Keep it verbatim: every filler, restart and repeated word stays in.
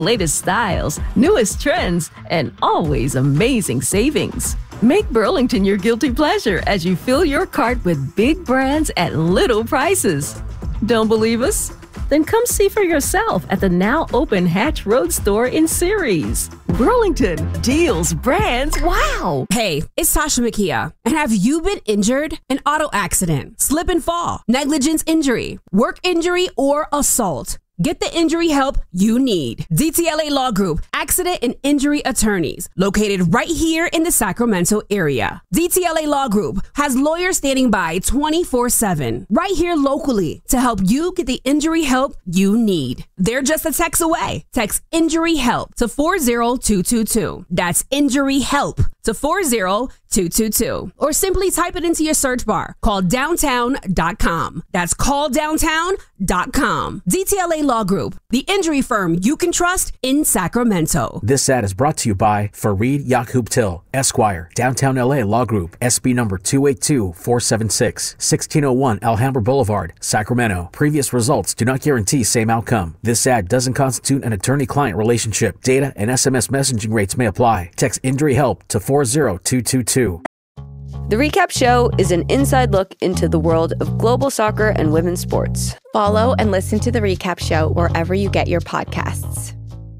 Latest styles, newest trends, and always amazing savings. Make Burlington your guilty pleasure as you fill your cart with big brands at little prices. Don't believe us? Then come see for yourself at the now open Hatch Road store in Ceres. Burlington, deals, brands, wow! Hey, it's Tasha Makia. And have you been injured? An auto accident, slip and fall, negligence injury, work injury, or assault? Get the injury help you need. D T L A Law Group, accident and injury attorneys, located right here in the Sacramento area. D T L A Law Group has lawyers standing by twenty-four seven, right here locally, to help you get the injury help you need. They're just a text away. Text injury help to four zero two two two. That's injury help to four zero two two two. Or simply type it into your search bar. Call downtown dot com. That's call downtown dot com. D T L A Law Group, the injury firm you can trust in Sacramento. This ad is brought to you by Fareed Yaqub Till, Esquire, Downtown L A Law Group, S B number two eight two four seven six, sixteen oh one Alhambra Boulevard, Sacramento. Previous results do not guarantee same outcome. This ad doesn't constitute an attorney-client relationship. Data and S M S messaging rates may apply. Text injury help to four zero two two two. The Recap Show is an inside look into the world of global soccer and women's sports. Follow and listen to The Recap Show wherever you get your podcasts.